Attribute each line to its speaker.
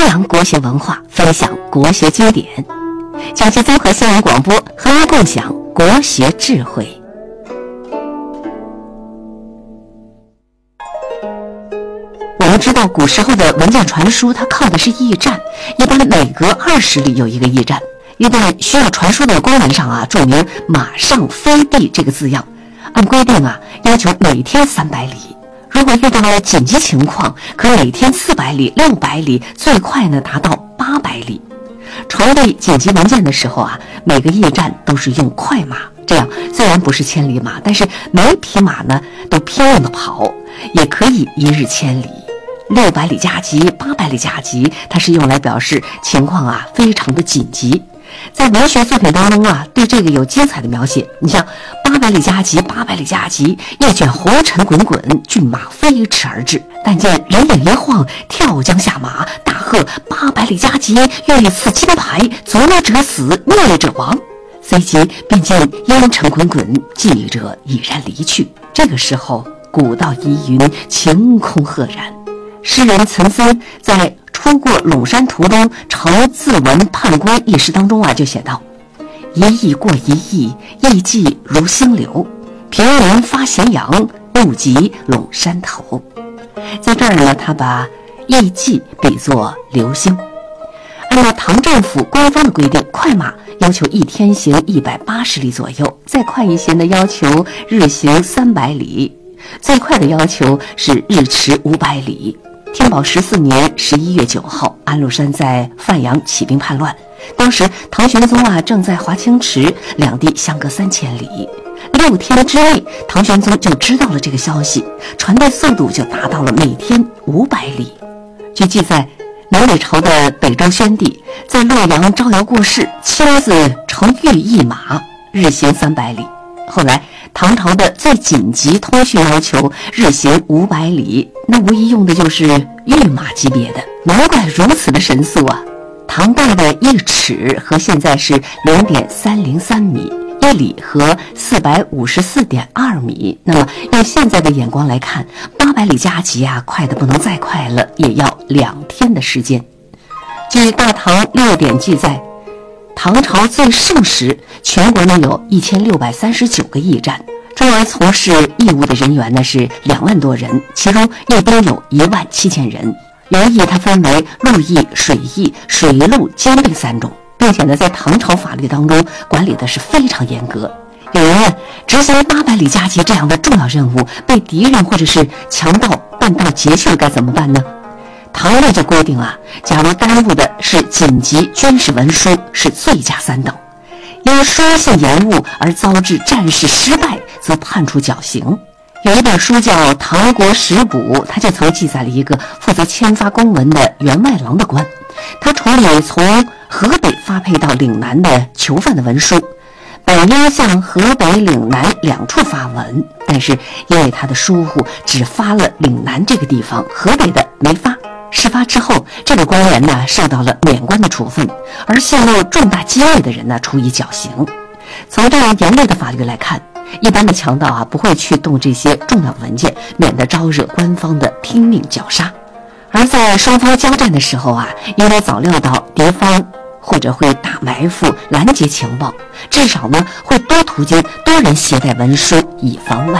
Speaker 1: 扬国学文化，分享国学经典。讲其综合新闻广播，和您共享国学智慧。我们知道古时候的文件传输，它靠的是驿站，一般每隔20里有一个驿站。驿站需要传输的公文上注明“马上飞递”这个字样，按规定要求每天300里。如果遇到了紧急情况，可每天400里、600里，最快达到800里。传递紧急文件的时候每个驿站都是用快马，这样虽然不是千里马，但是每匹马都拼命的跑，也可以1日千里。600里加急、800里加急，它是用来表示情况非常的紧急。在文学作品当中对这个有精彩的描写。你像800里加急，800里加急，一卷红尘滚滚，骏马飞驰而至。但见人影一晃，跳江下马，大喝800里加急，欲赐金牌，足者死，逆者亡。随即便见烟尘滚滚，记者已然离去。这个时候古道依云，晴空赫然。诗人岑参在出过陇山途中朝自闻判官一诗当中就写道：一役过一役，艺伎如星流，平原发咸阳，不及陇山头。在这儿他把艺伎比作流星。按照唐政府官方的规定，快马要求一天行180里左右，再快一些要求日行300里，最快的要求是日驰500里。天宝14年11月9号，安禄山在范阳起兵叛乱，当时唐玄宗正在华清池，两地相隔3000里。6天之内，唐玄宗就知道了这个消息，传递速度就达到了每天500里。据记载，南北朝的北周宣帝在洛阳招摇过市，亲自乘御一马，日行300里。后来唐朝的最紧急通讯要求日行500里，那无疑用的就是御马级别的，难怪如此的神速唐代的1尺和现在是0.303米，1里和454.2米。那么用现在的眼光来看，800里加急快的不能再快了，也要2天的时间。据《大唐6典》记载，唐朝最盛时，全国有1639个驿站，专门从事义务的人员是2万多人，其中义兵有17000人。徭役它分为陆役、水役、水陆兼并3种，并且在唐朝法律当中管理的是非常严格。有人问，执行800里加急这样的重要任务，被敌人或者是强盗半道劫去了该怎么办呢？唐律就规定假如耽误的是紧急军事文书，是罪加3等，因书信延误而遭致战事失败，则判处绞刑。有一本书叫《唐国史补》，他就曾记载了一个负责签发公文的员外郎的官，他处理从河北发配到岭南的囚犯的文书，本应向河北、岭南2处发文，但是因为他的疏忽，只发了岭南这个地方，河北的没发。事发之后，这个官员受到了免官的处分，而泄露重大机密的人处以绞刑。从这样严厉的法律来看，一般的强盗不会去动这些重要文件，免得招惹官方的拼命绞杀。而在双方交战的时候因为早料到敌方或者会打埋伏拦截情报，至少会多途经多人携带文书，以防万